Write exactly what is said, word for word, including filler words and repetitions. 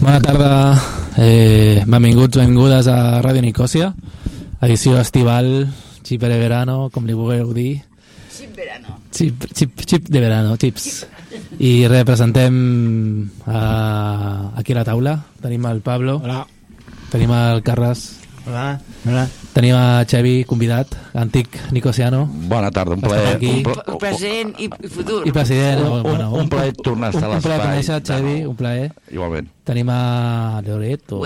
Bona tarda, eh, benvinguts, benvingudes a Ràdio Nicòsia, edició estival, xip de verano, com li vulgueu dir. Xip verano. Xip, xip, xip de verano, xips. I representem a, aquí a la taula. Tenim el Pablo. Hola. Tenim el Carles. Hola. Hola. Tenim a Xevi, convidat, antic nicosiano. Bona tarda, un plaer. Un pla... Present i futur. I president. Un, bueno, un, un plaer tornar a estar a l'espai. Un plaer conèixer, Xevi, un plaer. Igualment. Tenim a Loreto.